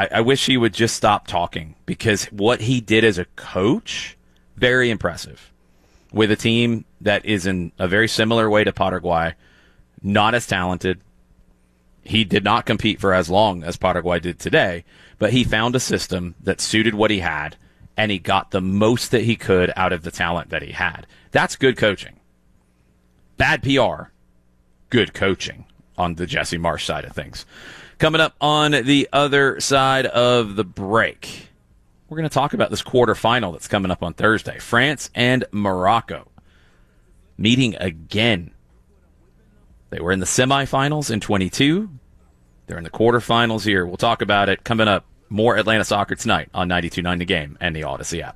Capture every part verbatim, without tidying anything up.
I, I wish he would just stop talking, because what he did as a coach, very impressive. With a team that is in a very similar way to Paraguay, not as talented. He did not compete for as long as Paraguay did today, but he found a system that suited what he had, and he got the most that he could out of the talent that he had. That's good coaching. Bad P R, good coaching on the Jesse Marsch side of things. Coming up on the other side of the break, we're going to talk about this quarterfinal that's coming up on Thursday. France and Morocco meeting again. They were in the semifinals in twenty-two. They're in the quarterfinals here. We'll talk about it coming up. More Atlanta soccer tonight on ninety-two point nine The Game and the Odyssey app.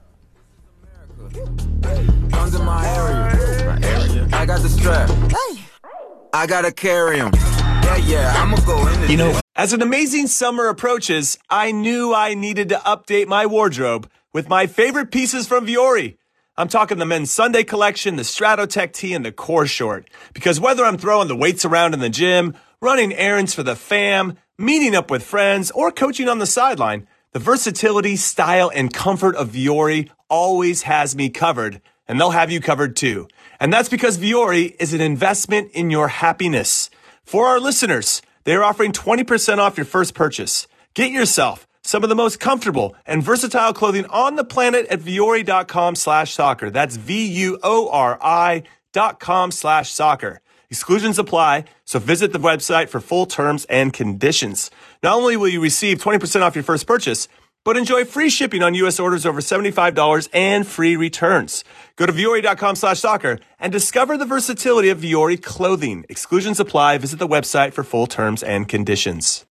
Under my area. My area. I got the strap. Hey. I gotta carry him. Yeah, yeah, I'm gonna go in. You know, as an amazing summer approaches, I knew I needed to update my wardrobe with my favorite pieces from Vuori. I'm talking the men's Sunday collection, the Stratotech tee, and the core short. Because whether I'm throwing the weights around in the gym, running errands for the fam, meeting up with friends, or coaching on the sideline, the versatility, style, and comfort of Vuori always has me covered, and they'll have you covered too. And that's because Vuori is an investment in your happiness. For our listeners, they are offering twenty percent off your first purchase. Get yourself some of the most comfortable and versatile clothing on the planet at Vuori.com slash soccer. That's V-U-O-R-I dot com slash soccer. Exclusions apply, so visit the website for full terms and conditions. Not only will you receive twenty percent off your first purchase, but enjoy free shipping on U S orders over seventy-five dollars and free returns. Go to Vuori.com slash soccer and discover the versatility of Vuori clothing. Exclusions apply. Visit the website for full terms and conditions.